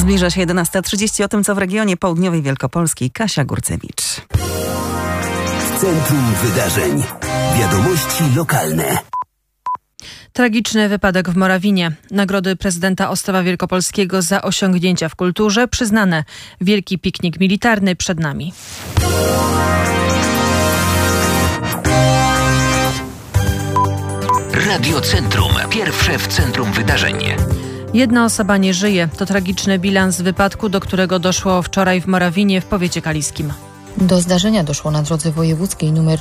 Zbliża się 11:30. O tym, co w regionie południowej Wielkopolskiej. Kasia Górcewicz. W centrum wydarzeń. Wiadomości lokalne. Tragiczny wypadek w Morawinie. Nagrody prezydenta Ostrowa Wielkopolskiego za osiągnięcia w kulturze przyznane. Wielki piknik militarny przed nami. Radio Centrum. Pierwsze w centrum wydarzeń. Jedna osoba nie żyje. To tragiczny bilans wypadku, do którego doszło wczoraj w Morawinie w powiecie kaliskim. Do zdarzenia doszło na drodze wojewódzkiej nr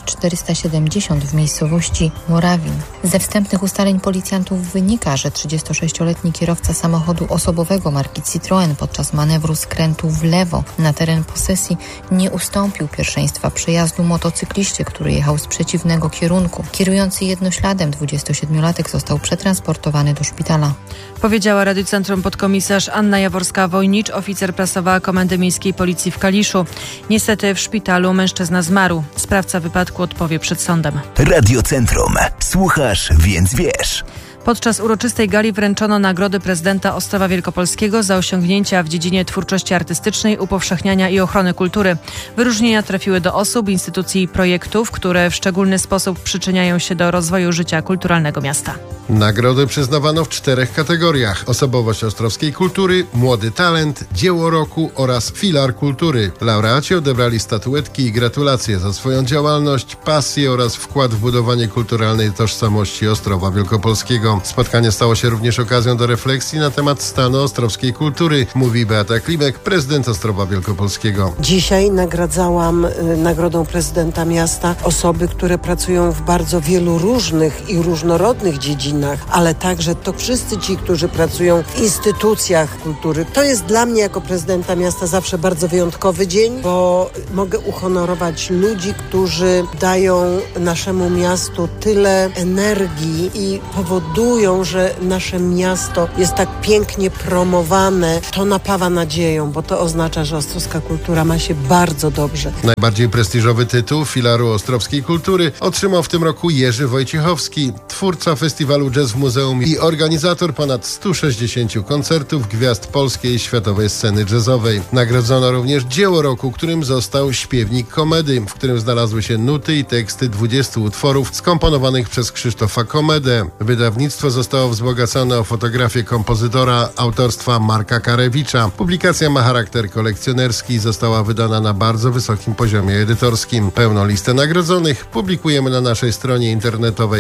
470 w miejscowości Morawin. Ze wstępnych ustaleń policjantów wynika, że 36-letni kierowca samochodu osobowego marki Citroën podczas manewru skrętu w lewo na teren posesji nie ustąpił pierwszeństwa przejazdu motocykliście, który jechał z przeciwnego kierunku. Kierujący jednośladem 27-latek został przetransportowany do szpitala. Powiedziała Radiu Centrum podkomisarz Anna Jaworska-Wojnicz, oficer prasowa Komendy Miejskiej Policji w Kaliszu. Niestety w szpitalu mężczyzna zmarł. Sprawca wypadku odpowie przed sądem. Radio Centrum. Słuchasz, więc wiesz. Podczas uroczystej gali wręczono nagrody prezydenta Ostrowa Wielkopolskiego za osiągnięcia w dziedzinie twórczości artystycznej, upowszechniania i ochrony kultury. Wyróżnienia trafiły do osób, instytucji i projektów, które w szczególny sposób przyczyniają się do rozwoju życia kulturalnego miasta. Nagrody przyznawano w 4 kategoriach: osobowość ostrowskiej kultury, młody talent, dzieło roku oraz filar kultury. Laureaci odebrali statuetki i gratulacje za swoją działalność, pasję oraz wkład w budowanie kulturalnej tożsamości Ostrowa Wielkopolskiego. Spotkanie stało się również okazją do refleksji na temat stanu ostrowskiej kultury, mówi Beata Klimek, prezydent Ostrowa Wielkopolskiego. Dzisiaj nagradzałam nagrodą prezydenta miasta osoby, które pracują w bardzo wielu różnych i różnorodnych dziedzinach, ale także to wszyscy ci, którzy pracują w instytucjach kultury. To jest dla mnie jako prezydenta miasta zawsze bardzo wyjątkowy dzień, bo mogę uhonorować ludzi, którzy dają naszemu miastu tyle energii i powodują, że nasze miasto jest tak pięknie promowane. To napawa nadzieją, bo to oznacza, że ostrowska kultura ma się bardzo dobrze. Najbardziej prestiżowy tytuł filaru ostrowskiej kultury otrzymał w tym roku Jerzy Wojciechowski, twórca festiwalu Jazz w Muzeum i organizator ponad 160 koncertów gwiazd polskiej i światowej sceny jazzowej. Nagrodzono również dzieło roku, którym został Śpiewnik Komedy, w którym znalazły się nuty i teksty 20 utworów skomponowanych przez Krzysztofa Komedę. Wydawnictwo zostało wzbogacone o fotografię kompozytora autorstwa Marka Karewicza. Publikacja ma charakter kolekcjonerski i została wydana na bardzo wysokim poziomie edytorskim. Pełną listę nagrodzonych publikujemy na naszej stronie internetowej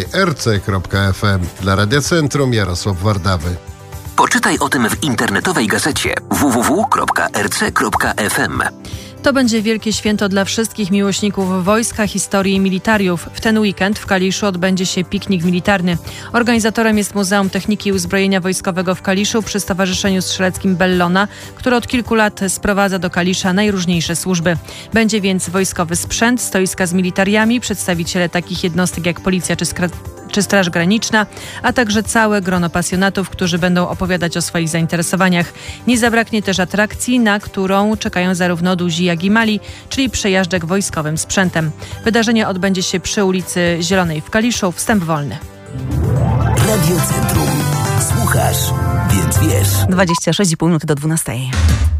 rc.fm. Dla Radia Centrum Jarosław Wardawy. Poczytaj o tym w internetowej gazecie www.rc.fm. To będzie wielkie święto dla wszystkich miłośników wojska, historii i militariów. W ten weekend w Kaliszu odbędzie się piknik militarny. Organizatorem jest Muzeum Techniki i Uzbrojenia Wojskowego w Kaliszu przy Stowarzyszeniu Strzeleckim Bellona, które od kilku lat sprowadza do Kalisza najróżniejsze służby. Będzie więc wojskowy sprzęt, stoiska z militariami, przedstawiciele takich jednostek jak Policja czy Straż Graniczna, a także całe grono pasjonatów, którzy będą opowiadać o swoich zainteresowaniach. Nie zabraknie też atrakcji, na którą czekają zarówno duzi, jak i mali, czyli przejażdżek wojskowym sprzętem. Wydarzenie odbędzie się przy ulicy Zielonej w Kaliszu. Wstęp wolny. Radio Centrum. Słuchasz, więc wiesz. 26,5 minuty do 12.